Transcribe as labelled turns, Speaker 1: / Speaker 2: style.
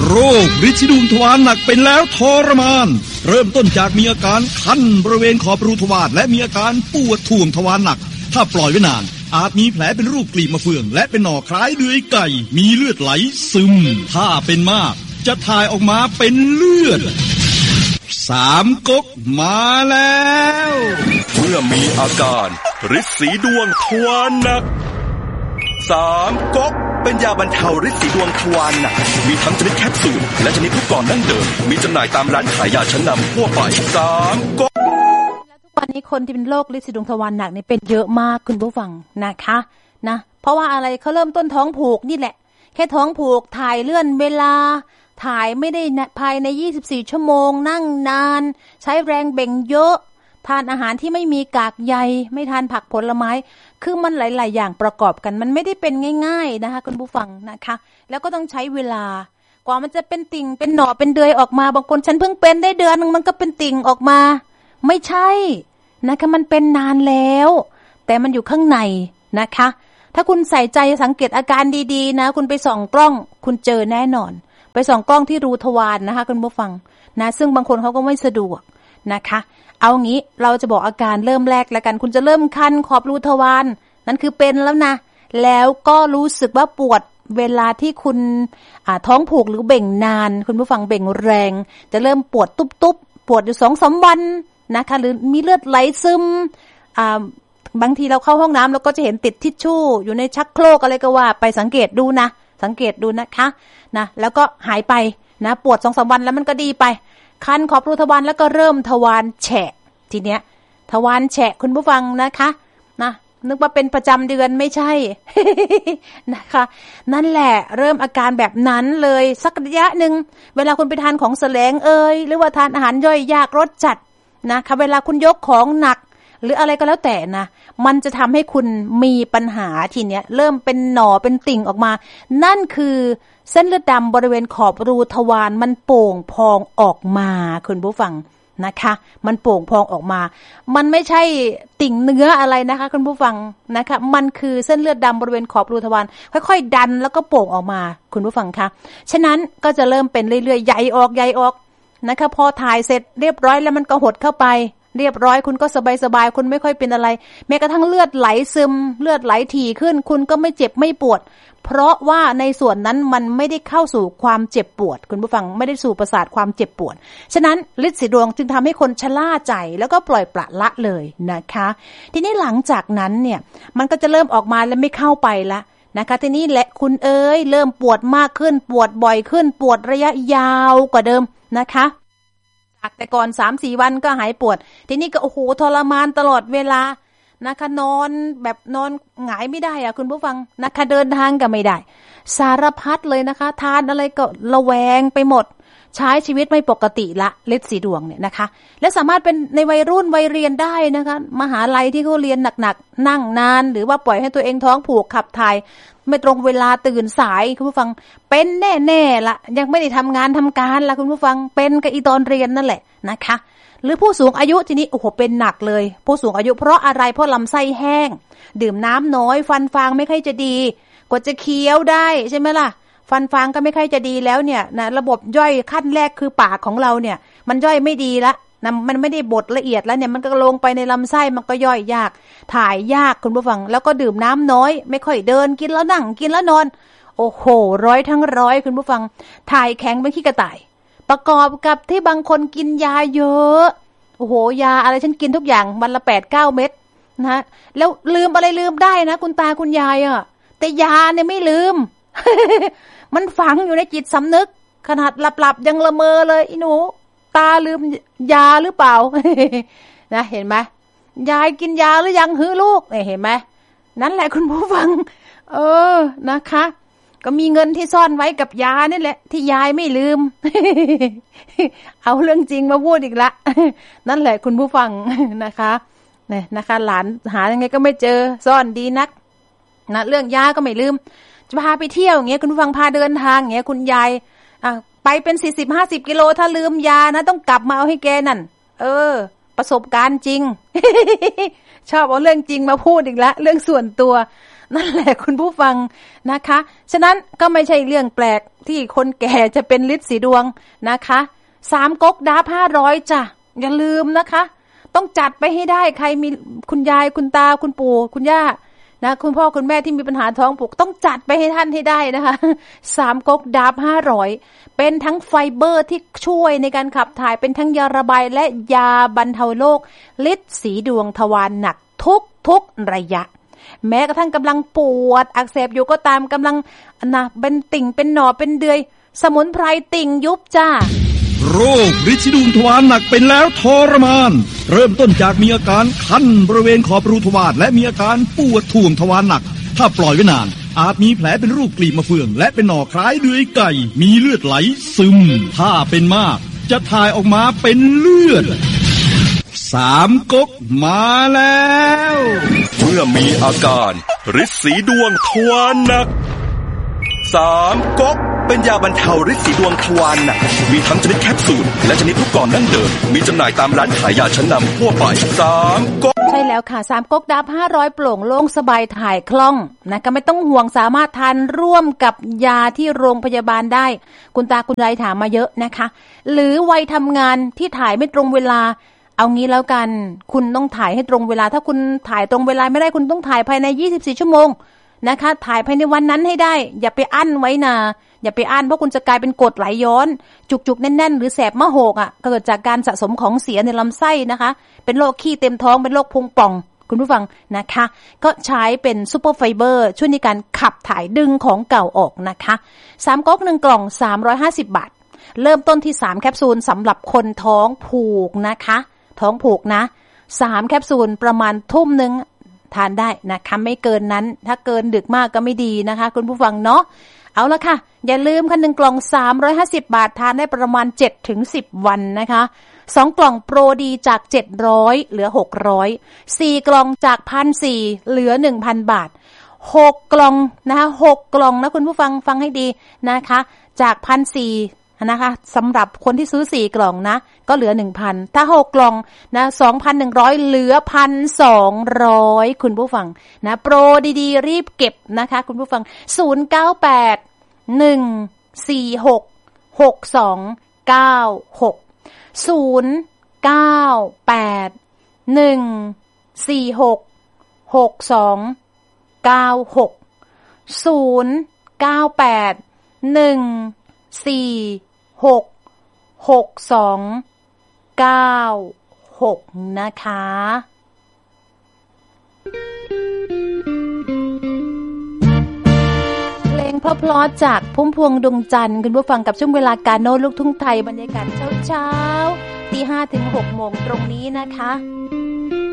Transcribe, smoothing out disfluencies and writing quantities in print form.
Speaker 1: โรคฤทธิ์ดวงทวารหนักเป็นแล้วทรมานเริ่มต้นจากมีอาการคันบริเวณขอบรูทวารและมีอาการปวดท่วงทวารหนักถ้าปล่อยไว้นานอาจมีแผลเป็นรูปกลีบมะเฟืองและเป็นหน่อคล้ายเดือยไก่มีเลือดไหลซึมถ้าเป็นมากจะถ่ายออกมาเป็นเลือด3 ก๊กมาแล้ว
Speaker 2: เมื่อมีอาการฤทธิ์สีดวงทวารหนัก3 ก๊กเป็นยาบรรเทาฤทธิ์สีดวงทวารหนักมีทั้งชนิดแคปซูลและชนิดลูกกลอนดั้งเดิมมีจำหน่ายตามร้านขายยาชั้นนำทั่วไป3 ก๊ก
Speaker 3: ทุกวันนี้คนที่เป็นโรคฤทธิ์สีดวงทวารหนักนี่เป็นเยอะมากคุณผู้ฟังนะคะนะเพราะว่าอะไรเขาเริ่มต้นท้องผูกนี่แหละแค่ท้องผูกถ่ายเลื่อนเวลาถ่ายไม่ได้ภายใน24ชั่วโมงนั่งนานใช้แรงเบ่งเยอะทานอาหารที่ไม่มีกากใยไม่ทานผักผลไม้คือมันหลายๆอย่างประกอบกันมันไม่ได้เป็นง่ายๆนะคะคุณผู้ฟังนะคะแล้วก็ต้องใช้เวลากว่ามันจะเป็นติ่งเป็นหน่อเป็นเดือยออกมาบางคนฉันเพิ่งเป็นได้เดือนนึงมันก็เป็นติ่งออกมาไม่ใช่นะคะมันเป็นนานแล้วแต่มันอยู่ข้างในนะคะถ้าคุณใส่ใจสังเกตอาการดีๆนะคุณไปส่องกล้องคุณเจอแน่นอนไปส่องกล้องที่รูทวารนะคะคุณผู้ฟังนะซึ่งบางคนเขาก็ไม่สะดวกนะคะเอางี้เราจะบอกอาการเริ่มแรกแล้วกันคุณจะเริ่มคันขอบรูทวารนั่นคือเป็นแล้วนะแล้วก็รู้สึกว่าปวดเวลาที่คุณท้องผูกหรือเบ่งนานคุณผู้ฟังเบ่งแรงจะเริ่มปวดตุ๊บๆปวดอยู่ 2-3 วันนะคะหรือมีเลือดไหลซึมบางทีเราเข้าห้องน้ำเราก็จะเห็นติดทิชชู่อยู่ในชักโครกอะไรก็ว่าไปสังเกตดูนะสังเกตดูนะคะนะแล้วก็หายไปนะปวด 2-3 วันแล้วมันก็ดีไปคันขอบรูทวารแล้วก็เริ่มทวารแฉะทีเนี้ยทวารแฉะคุณผู้ฟังนะคะนะนึกว่าเป็นประจำเดือนไม่ใช่ นะคะนั่นแหละเริ่มอาการแบบนั้นเลยสักระยะนึงเวลาคุณไปทานของแสลงหรือว่าทานอาหารย่อยยากรสจัดนะคะเวลาคุณยกของหนักหรืออะไรก็แล้วแต่นะมันจะทำให้คุณมีปัญหาทีเนี้ยเริ่มเป็นหน่อเป็นติ่งออกมานั่นคือเส้นเลือดดำบริเวณขอบรูทวารมันโป่งพองออกมาคุณผู้ฟังนะคะมันโป่งพองออกมามันไม่ใช่ติ่งเนื้ออะไรนะคะคุณผู้ฟังนะคะมันคือเส้นเลือดดำบริเวณขอบรูทวารค่อยๆดันแล้วก็โป่งออกมาคุณผู้ฟังคะฉะนั้นก็จะเริ่มเป็นเรื่อยๆใหญ่ออกนะคะพอถ่ายเสร็จเรียบร้อยแล้วมันก็หดเข้าไปเรียบร้อยคุณก็สบายๆคุณไม่ค่อยเป็นอะไรแม้กระทั่งเลือดไหลซึมเลือดไหลถี่ขึ้นคุณก็ไม่เจ็บไม่ปวดเพราะว่าในส่วนนั้นมันไม่ได้เข้าสู่ความเจ็บปวดคุณผู้ฟังไม่ได้สู่ประสาทความเจ็บปวดฉะนั้นฤทธิ์สีดวงจึงทำให้คนชะล่าใจแล้วก็ปล่อยปละละเลยนะคะทีนี้หลังจากนั้นเนี่ยมันก็จะเริ่มออกมาแล้วไม่เข้าไปละนะคะทีนี้แหละคุณเริ่มปวดมากขึ้นปวดบ่อยขึ้นปวดระยะยาวกว่าเดิมนะคะแต่ก่อน 3-4 วันก็หายปวดทีนี้ก็โอ้โหทรมานตลอดเวลานะคะนอนแบบนอนหงายไม่ได้อะคุณผู้ฟังนะคะเดินทางก็ไม่ได้สารพัดเลยนะคะทานอะไรก็ระแวงไปหมดใช้ชีวิตไม่ปกติละฤทธิ์สีดวงเนี่ยนะคะและสามารถเป็นในวัยรุ่นวัยเรียนได้นะคะมหาลัยที่เขาเรียนหนักๆนั่งนานหรือว่าปล่อยให้ตัวเองท้องผูกขับถ่ายไม่ตรงเวลาตื่นสายคุณผู้ฟังเป็นแน่ๆละยังไม่ได้ทำงานทำการละคุณผู้ฟังเป็นกับอีตอนเรียนนั่นแหละนะคะหรือผู้สูงอายุทีนี้โอ้โหเป็นหนักเลยผู้สูงอายุเพราะอะไรเพราะลำไส้แห้งดื่มน้ำน้อยฟันฟางไม่ค่อยจะดีกว่าจะเคี้ยวได้ใช่ไหมล่ะฟันฟางก็ไม่ค่อยจะดีแล้วเนี่ยนะระบบย่อยขั้นแรกคือปากของเราเนี่ยมันย่อยไม่ดีละนะมันไม่ได้บดละเอียดแล้วเนี่ยมันก็ลงไปในลำไส้มันก็ย่อยยากถ่ายยากคุณผู้ฟังแล้วก็ดื่มน้ำน้อยไม่ค่อยเดินกินแล้วนั่งกินแล้วนอนโอ้โห100 คุณผู้ฟังถ่ายแข็งเป็นขี้กระต่ายประกอบกับที่บางคนกินยาเยอะโอ้โหยาอะไรฉันกินทุกอย่างวันละ 8-9 เม็ดนะแล้วลืมอะไรลืมได้นะคุณตาคุณยายอ่ะแต่ยาเนี่ยไม่ลืม มันฝังอยู่ในจิตสำนึกขนาดหลับๆยังละเมอเลยอีหนูตาลืมยาหรือเปล่า นะเห็นไหมยายกินยาหรือยังฮือลูกเห็นไหมนั่นแหละคุณผู้ฟังนะคะก็มีเงินที่ซ่อนไว้กับยานี่แหละที่ยายไม่ลืม เอาเรื่องจริงมาพูดอีกละ นั่นแหละคุณผู้ฟัง นะคะเนี่ยนะคะหลานหายังไงก็ไม่เจอซ่อนดีนักนะเรื่องยาก็ไม่ลืมจะพาไปเที่ยวอย่างเงี้ยคุณผู้ฟังพาเดินทางอย่างเงี้ยคุณยายไปเป็น40-50 กิโลถ้าลืมยานะต้องกลับมาเอาให้แกนั่นประสบการณ์จริง ชอบเอาเรื่องจริงมาพูดอีกละเรื่องส่วนตัวนั่นแหละคุณผู้ฟังนะคะฉะนั้นก็ไม่ใช่เรื่องแปลกที่คนแก่จะเป็นฤทธิ์สีดวงนะคะ3ก๊กดาบ500จ้ะอย่าลืมนะคะต้องจัดไปให้ได้ใครมีคุณยายคุณตาคุณปู่คุณย่านะคุณพ่อคุณแม่ที่มีปัญหาท้องผูกต้องจัดไปให้ท่านให้ได้นะคะ3ก๊กดาบ500เป็นทั้งไฟเบอร์ที่ช่วยในการขับถ่ายเป็นทั้งยาระบายและยาบรรเทาโรคฤทธิ์สีดวงทวารหนักทุกระยะแม้กระทั่งกำลังปวดอักเสบอยู่ก็ตามกำลังเป็นติ่งเป็นหนอเป็นเดือยสมุนไพรติ่งยุบจ้า
Speaker 1: โรคฤทธิ์สีดวงทวารหนักเป็นแล้วทรมานเริ่มต้นจากมีอาการคันบริเวณขอบรูทวารและมีอาการปวดท่วงทวารหนักถ้าปล่อยไว้นานอาจมีแผลเป็นรูปกลีบมะเฟืองและเป็นหน่อคล้ายเดือยไก่มีเลือดไหลซึมถ้าเป็นมากจะถ่ายออกมาเป็นเลือด3ก๊กมาแล้ว
Speaker 2: เมื่อมีอาการฤทธิ์สีดวงทวารหนัก3ก๊กเป็นยาบรรเทาฤทธิ์สีดวงทวารหนักมีทั้งชนิดแคปซูลและชนิดลูกกลอนดั้งเดิมมีจำหน่ายตามร้านขายยาชั้นนำทั่วไป3ก๊ก
Speaker 3: ใช่แล้วค่ะ3ก๊กดับ500โปร่งโล่งสบายถ่ายคล่องนะก็ไม่ต้องห่วงสามารถทานร่วมกับยาที่โรงพยาบาลได้คุณตาคุณยายถามมาเยอะนะคะหรือวัยทำงานที่ถ่ายไม่ตรงเวลาเอางี้แล้วกันคุณต้องถ่ายให้ตรงเวลาถ้าคุณถ่ายตรงเวลาไม่ได้คุณต้องถ่ายภายใน24ชั่วโมงนะคะถ่ายภายในวันนั้นให้ได้อย่าไปอั้นไว้นะอย่าไปอั้นเพราะคุณจะกลายเป็นกรดไหลย้อนจุกๆแน่นๆหรือแสบมะโหกเกิดจากการสะสมของเสียในลำไส้นะคะเป็นโรคขี้เต็มท้องเป็นโรคพุงป่องคุณผู้ฟังนะคะก็ใช้เป็นซูเปอร์ไฟเบอร์ช่วยในการขับถ่ายดึงของเก่าออกนะคะ3ก๊อก1กล่อง350 บาทเริ่มต้นที่3แคปซูลสำหรับคนท้องผูกนะคะท้องผูกนะ3แคปซูลประมาณทุ่มนึงทานได้นะคะไม่เกินนั้นถ้าเกินดึกมากก็ไม่ดีนะคะคุณผู้ฟังเนาะเอาละค่ะอย่าลืมค่ะ1กล่อง350 บาททานได้ประมาณ 7-10 วันนะคะ2กล่องโปรดีจาก700เหลือ600 4กล่องจาก 1,400 เหลือ 1,000 บาท6กล่องนะคะ6กล่องนะคุณผู้ฟังฟังให้ดีนะคะจาก 1,400 นะคะสำหรับคนที่ซื้อ4กล่องนะก็เหลือ 1,000 ถ้า6กล่องนะ 2,100 เหลือ 1,200 คุณผู้ฟังนะโปรดีๆรีบเก็บนะคะคุณผู้ฟัง098-146-6296 นะคะเพราะจากพุ่มพวงดวงจันทร์คุณผู้ฟังกับช่วงเวลาการโน้ตลูกทุ่งไทยบรรยากาศเช้าๆ 5:00 ถึง 6:00 ตรงนี้นะคะ